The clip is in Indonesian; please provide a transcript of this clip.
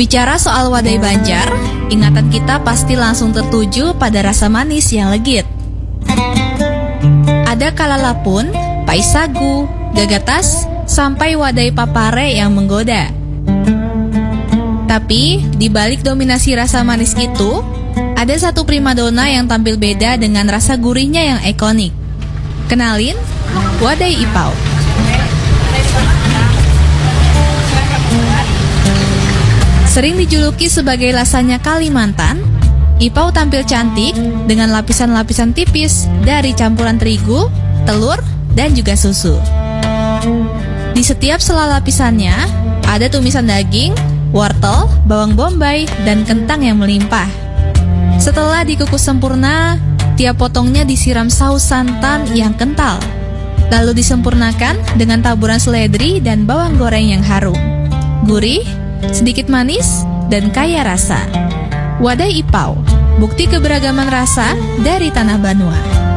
Bicara soal wadai Banjar, ingatan kita pasti langsung tertuju pada rasa manis yang legit. Ada kalalapun, pai sagu, gagatas, sampai wadai papare yang menggoda. Tapi, di balik dominasi rasa manis itu, ada satu primadona yang tampil beda dengan rasa gurihnya yang ikonik. Kenalin, wadai ipau. Sering dijuluki sebagai lasanya Kalimantan, ipau tampil cantik dengan lapisan-lapisan tipis dari campuran terigu, telur, dan juga susu. Di setiap sela lapisannya, ada tumisan daging, wortel, bawang bombay, dan kentang yang melimpah. Setelah dikukus sempurna, tiap potongnya disiram saus santan yang kental. Lalu disempurnakan dengan taburan seledri dan bawang goreng yang harum. Gurih, sedikit manis, dan kaya rasa. Wadai ipau, bukti keberagaman rasa dari tanah Banua.